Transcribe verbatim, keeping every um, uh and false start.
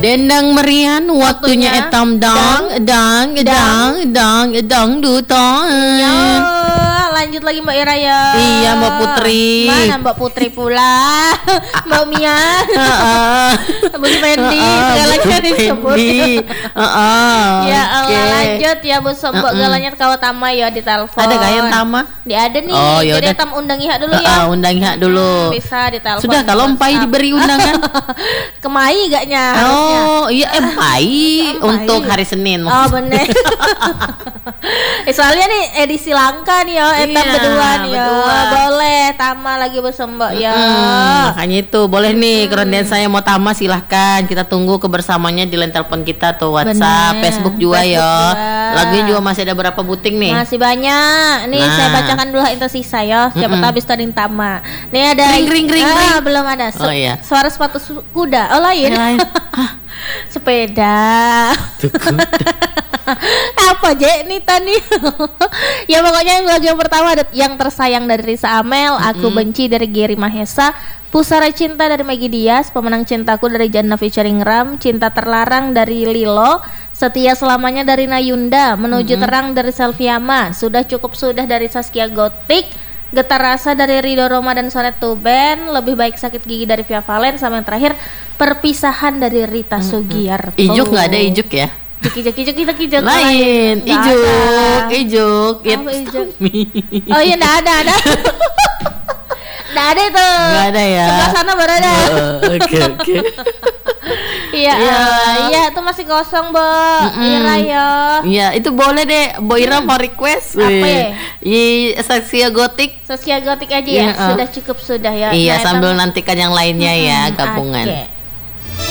Dendang merian waktunya, Waktunya etam dang dang dang dang dang duton. Yo, lanjut lagi Mbak Ira ya. Iya Mbak Putri. Mana Mbak Putri pula? Mbak Mia. Heeh. Bu Fendi segalanya disebut. Heeh. Ya Allah, lanjut ya Bu Mbak galanya kawa tama ya di telepon. Ada gak yang tama? Di ada nih. Oh, Jadi yaudah. tam undang Iha dulu ya. Uh, undang Iha dulu. Hmm, bisa di telepon. Sudah kalau Empai diberi undangan. Kemai gaknya? Oh iya Empai untuk hari Senin. Oh bener. eh, soalnya nih edisi langka nih ya, etam Iya, berdua nih ya. berdua. Boleh tama lagi bersembok ya. Hmm, makanya itu boleh nih kerendian saya mau tama silahkan, kita tunggu kebersamaannya di line telepon kita tuh WhatsApp, Bener. Facebook juga Facebook ya. juga. Lagunya juga masih ada berapa buting nih? Masih banyak. Nih Nah. saya bacakan dulu itu sisa ya. Siapa Mm-mm. tahu habis tadi tama. Nih ada Ring, ring, ring, ah, ring. belum ada. Se- Oh, iya. Suara sepatu su- kuda. Oh lain. Yang lain. Sepeda. Tuh, kuda. Apa je nih tadi? Ya pokoknya yang lagu yang pertama ada Yang Tersayang dari Risa Amel, Aku Benci dari Geri Mahesa, Pusara Cinta dari Maggie Diaz, Pemenang Cintaku dari Janna featuring Ram, Cinta Terlarang dari Lilo, Setia Selamanya dari Nayunda, Menuju Terang dari Selviama, Sudah Cukup Sudah dari Saskia Gotik, Getar Rasa dari Ridho Roma dan Sonet Tuben, Lebih Baik Sakit Gigi dari Via Valen, sama yang terakhir Perpisahan dari Rita Sugiarto. Ijuk nggak ada ijuk ya? Ijuk ijuk ijuk ijuk Lain, Nggak ijuk, ada. ijuk, Apa it's ijuk? me. Oh iya nggak ada ada nggak ada itu Nggak ada ya? sebelah sana baru ada. Oh, Oke oke. Iya Iya. ah, iya itu masih kosong Bo Ira ya. Iya itu boleh deh, Boira mau request. Apa Wih. ya? I Saskia Gotik. Saskia Gotik aja Iya, ya ah. sudah cukup sudah ya. Iya Nah, sambil itu- nantikan yang lainnya ya Hmm, gabungan. oke.